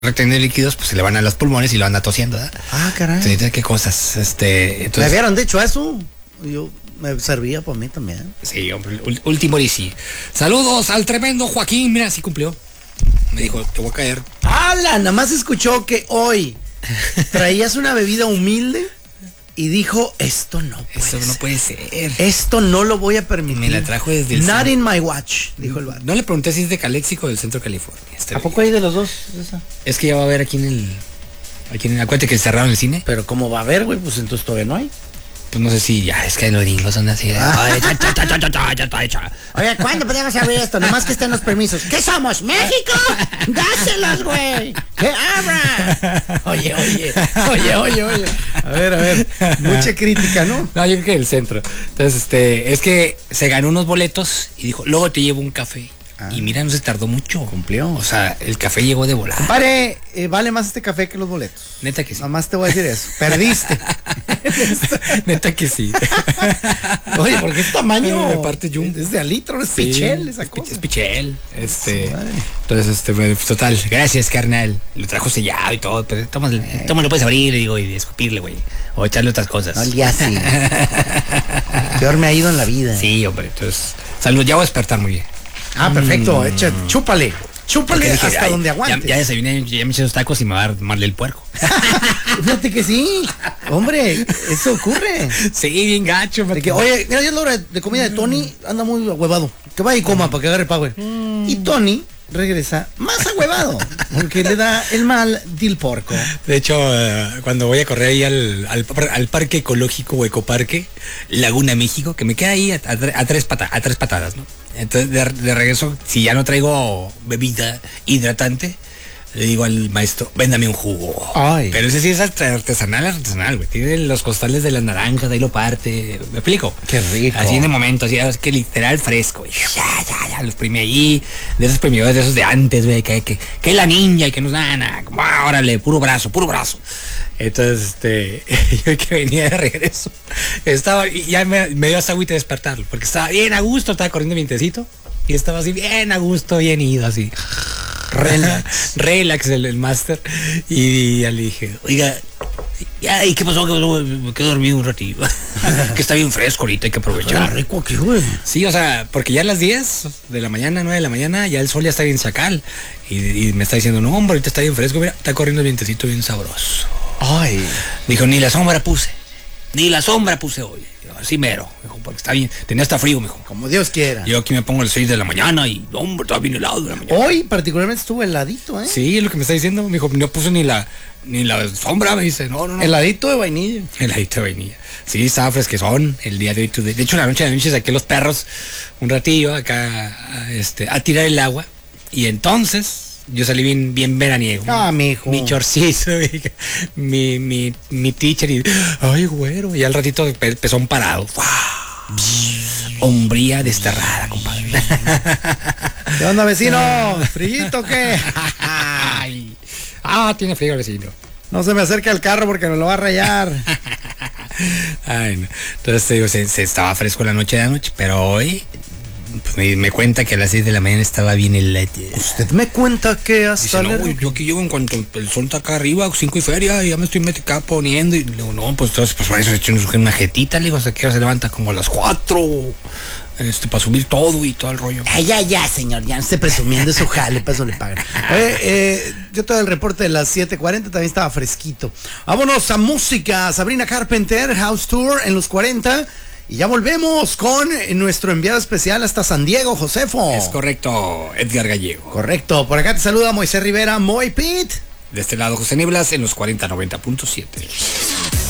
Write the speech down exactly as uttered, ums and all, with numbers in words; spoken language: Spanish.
retener líquidos, pues se le van a los pulmones y lo anda tosiendo, ¿verdad? Ah, caray. Entonces, qué cosas, este... Entonces, me habían dicho eso. Yo me servía para mí también. Sí, hombre, último y sí. Saludos al tremendo Joaquín, mira, sí cumplió. Me dijo, te voy a caer. ¡Hala! Nada más escuchó que hoy traías una bebida humilde y dijo, esto no puede Esto ser. no puede ser. Esto no lo voy a permitir. Me la trajo desde el... Not in my watch, dijo el bar. No le pregunté si es de Calexico o del centro de California. ¿A poco hay de los dos? Esa? Es que ya va a haber aquí en el... Aquí en el... Acuérdate que cerraron el cine. Pero ¿cómo va a haber, güey? Pues entonces todavía no hay. Pues no sé si ya, es que los gringos son así. Ay, cha, cha, cha, cha, cha, cha, cha, cha. Oye, ¿cuándo podemos abrir esto? Nomás que estén los permisos. ¿Qué somos? ¿México? ¡Dáselos, güey! ¡Que abra! Oye, oye, oye, oye, oye. A ver, a ver. Mucha crítica, ¿no? No, yo creo que el centro. Entonces, este, es que se ganó unos boletos y dijo, luego te llevo un café. Ah. Y mira, no se tardó mucho. Cumplió. O sea, el café llegó de volada. Compadre, eh, vale más este café que los boletos. Neta que sí. Nada más te voy a decir eso. Perdiste. Neta que sí. Oye, porque es tamaño. De parte Jun. Es de a litro, es sí, pichel esa es, cosa. Es pichel. Este. Sí, entonces, este, total. Gracias, carnal. Lo trajo sellado y todo. Pero tómalo, eh. tómalo, puedes abrir, digo, y escupirle, güey. O echarle otras cosas. No le hace. Peor me ha ido en la vida. Sí, hombre. Entonces, salud, ya voy a despertar muy bien. Ah, perfecto, mm. Echa, chúpale, chúpale dije, hasta ay, donde aguante. Ya, ya desayuné, ya me eché los tacos y me va a dar mal el puerco. Fíjate que sí, hombre, eso ocurre. Sí, bien gacho. De que, oye, mira, ya es la hora de comida de Tony, anda muy ahuevado. Que vaya y coma para que agarre power. Mm. Y Tony regresa más ahuevado, porque le da el mal del porco. De hecho, uh, cuando voy a correr ahí al, al, al parque ecológico o ecoparque, Laguna México, que me queda ahí a, a, a, tres, pata, a tres patadas, ¿no? Entonces, de, de regreso, si ya no traigo bebida hidratante, le digo al maestro, véndame un jugo. Ay. Pero ese sí es artesanal, artesanal, güey. Tiene los costales de las naranjas, ahí lo parte. ¿Me explico? Qué rico. Así en el momento, así es que literal fresco. Y ya, ya, ya, los premié ahí. De esos premios, de esos de antes, güey, que, que, que la ninja y que nos dan, ah, órale, puro brazo, puro brazo. Entonces, este, yo que venía de regreso, estaba, y ya me, me dio esa agüita de despertarlo, porque estaba bien a gusto, estaba corriendo vientecito, y estaba así bien a gusto, bien ido, así. Relax, relax el, el máster. Y ya le dije, oiga, ya, ¿y qué pasó? ¿Qué pasó? Me quedé dormido un ratito. Que está bien fresco ahorita, hay que aprovechar. Está rico aquí, güey. Sí, o sea, porque ya a las diez de la mañana, nueve de la mañana, ya el sol ya está bien chacal. Y, y me está diciendo, no, hombre, ahorita está bien fresco, mira, está corriendo el vientecito bien sabroso. Ay. Dijo, ni la sombra puse. Ni la sombra puse hoy. Así mero, dijo, porque está bien. Tenía hasta frío, mijo. Como Dios quiera. Yo aquí me pongo a las seis de la mañana y, hombre, estaba bien helado de la mañana. Hoy particularmente estuvo heladito, ¿eh? Sí, es lo que me está diciendo. Me dijo, no puse ni la ni la sombra, me dice. No, no, no. Heladito de vainilla. Heladito de vainilla. Sí, estaba fresquezón el día de hoy. De hecho, la noche de la noche saqué los perros un ratillo acá a, este, a tirar el agua. Y entonces yo salí bien, bien veraniego. Ah, mijo. Mi chorcito, mi, mi, mi teacher y, ay, güero. Y al ratito pe pezón parado. ¡Wow! Hombría desterrada, compadre. ¿Qué onda, vecino? ¿Frillito o qué? Ay. Ah, tiene frío el vecino. No se me acerque al carro porque me lo va a rayar. Ay, no. Entonces digo, se, se estaba fresco la noche de la noche, pero hoy pues, me, me cuenta que a las seis de la mañana estaba bien helado. Usted me cuenta que hasta... Dice, no, güey, yo aquí llego en cuanto el sol está acá arriba, cinco y feria, y ya me estoy acá poniendo. Y le digo, no, pues entonces, pues para eso he hecho una jetita, le digo, hasta que se levanta como a las cuatro. Este, para subir todo y todo el rollo. Ay, ya, ya, señor, ya no esté presumiendo su jale, para eso le pagan. Oye, eh, yo todo el reporte de las siete cuarenta también estaba fresquito. Vámonos a música, Sabrina Carpenter, House Tour en los cuarenta. Y ya volvemos con nuestro enviado especial hasta San Diego, Josefo. Es correcto, Edgar Gallego. Correcto, por acá te saluda Moisés Rivera, Moy Pit. De este lado, José Niblas en los cuarenta noventa punto siete.